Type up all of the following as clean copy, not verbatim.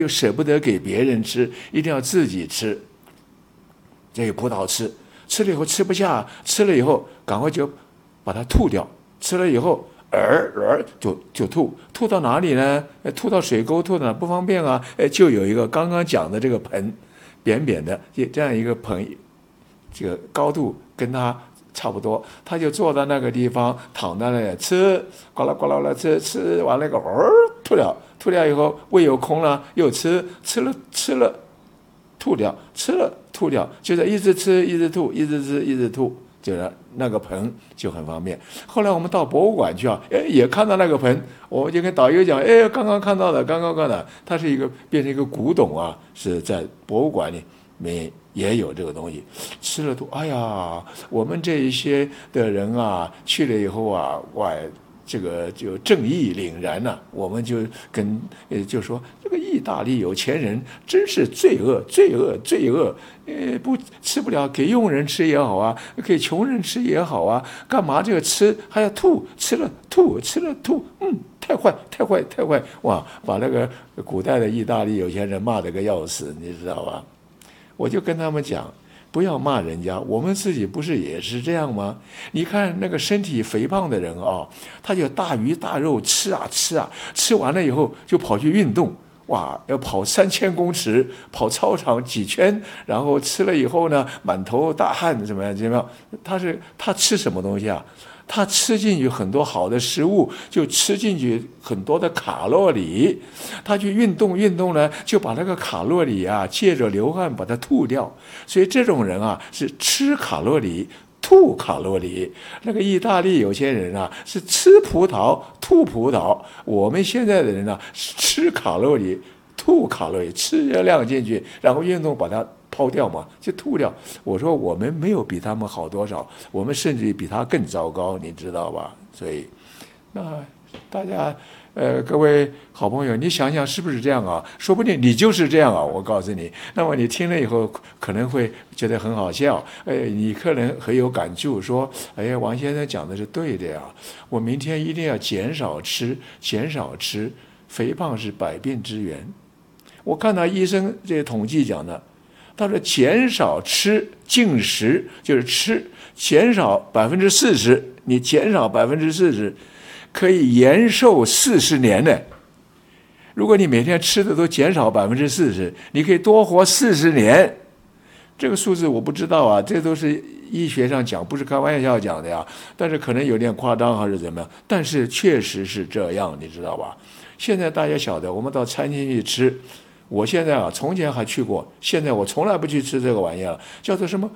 又舍不得给别人吃，一定要自己吃。这个葡萄吃了以后吃不下，吃了以后赶快就把它吐掉，吃了以后就吐到哪里呢？吐到水沟，吐到哪不方便啊？就有一个刚刚讲的这个盆，扁扁的这样一个盆，这个高度跟它差不多，他就坐在那个地方，躺在那里吃，呱啦呱啦啦吃完了个吐掉以后胃又空了，又吃了吐掉，吃了吐掉，就在一直吃一直吐，一直吃一直吐，就是那个盆就很方便。后来我们到博物馆去啊，也看到那个盆，我就跟导游讲，刚刚看到的，它是变成一个古董啊，是在博物馆里面也有这个东西。吃了吐，哎呀，我们这一些的人啊，去了以后啊，这个就正义凛然呐、我们就就说这个意大利有钱人真是罪恶，不吃不了，给佣人吃也好啊，给穷人吃也好啊，干嘛这个吃还要吐？吃了吐，太坏！哇，把那个古代的意大利有钱人骂得个要死，你知道吧？我就跟他们讲。不要骂人家，我们自己不是也是这样吗？你看那个身体肥胖的人啊，他就大鱼大肉吃啊，吃完了以后就跑去运动，哇，要跑3000公尺，跑操场几圈，然后吃了以后呢，满头大汗，怎么样？他吃什么东西啊？他吃进去很多好的食物，就吃进去很多的卡路里。他去运动呢，就把那个卡路里啊，借着流汗把它吐掉。所以这种人啊，是吃卡路里吐卡路里。那个意大利有些人啊，是吃葡萄吐葡萄。我们现在的人啊，是吃卡路里吐卡路里，吃热量进去，然后运动把它抛掉嘛，就吐掉。我说我们没有比他们好多少，我们甚至比他更糟糕，你知道吧？所以，那大家，各位好朋友，你想想是不是这样啊？说不定你就是这样啊！我告诉你，那么你听了以后可能会觉得很好笑，你可能很有感触，说，王先生讲的是对的呀，我明天一定要减少吃，肥胖是百病之源。我看到医生这个统计讲的。他说减少吃进食，就是减少40%，你减少40%，可以延寿40年呢。如果你每天吃的都减少40%，你可以多活40年。这个数字我不知道啊，这都是医学上讲，不是开玩笑讲的呀。但是可能有点夸张还是怎么样，但是确实是这样，你知道吧？现在大家晓得，我们到餐厅去吃。我现在啊，从前还去过，现在我从来不去吃这个玩意儿，叫做什么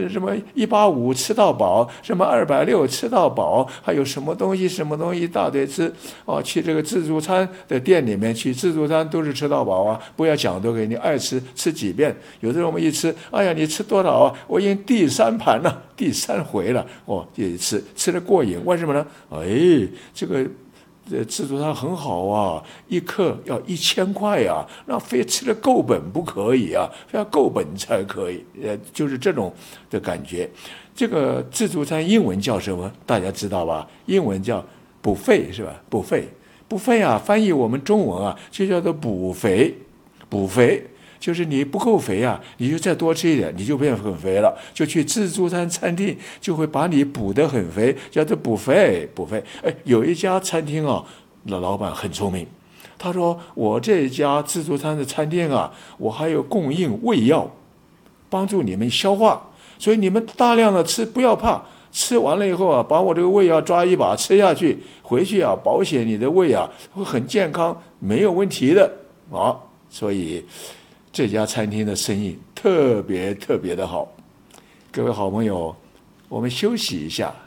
185吃到饱，什么260吃到饱，还有什么东西一大堆吃哦。去这个自助餐的店里面去，自助餐都是吃到饱啊，不要讲都给你爱吃几遍。有的人我们一吃，哎呀，你吃多少啊？我已经第3盘了，第3回了，也吃得过瘾。为什么呢？这个。自助餐很好啊，一克要1000块啊，那非吃得够本不可以啊，非要够本才可以，就是这种的感觉。这个自助餐英文叫什么？大家知道吧？英文叫buffet是吧？buffet啊，翻译我们中文啊，就叫做补肥。就是你不够肥啊，你就再多吃一点，你就变很肥了。就去自助餐餐厅，就会把你补得很肥，叫做补肥。有一家餐厅啊，老板很聪明，他说我这家自助餐的餐厅啊，我还有供应胃药，帮助你们消化，所以你们大量的吃，不要怕。吃完了以后啊，把我这个胃药抓一把吃下去，回去啊，保险你的胃啊会很健康，没有问题的啊。所以这家餐厅的生意特别的好。各位好朋友，我们休息一下。